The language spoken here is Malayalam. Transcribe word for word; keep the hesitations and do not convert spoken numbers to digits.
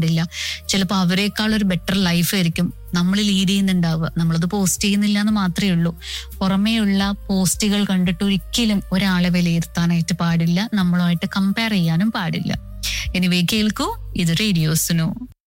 ില്ല ചിലപ്പോൾ അവരെക്കാൾ ഒരു ബെറ്റർ ലൈഫ് ആയിരിക്കും നമ്മൾ ലീഡ് ചെയ്യുന്നുണ്ടാവുക. നമ്മളത് പോസ്റ്റ് ചെയ്യുന്നില്ല എന്ന് മാത്രമേ ഉള്ളൂ. പുറമേയുള്ള പോസ്റ്റുകൾ കണ്ടിട്ട് ഒരിക്കലും ഒരാളെ വിലയിരുത്താനായിട്ട് പാടില്ല, നമ്മളുമായിട്ട് കമ്പയർ ചെയ്യാനും പാടില്ല. എനിവേ കേൾക്കൂ, ഇത് റേഡിയോ സുനോ.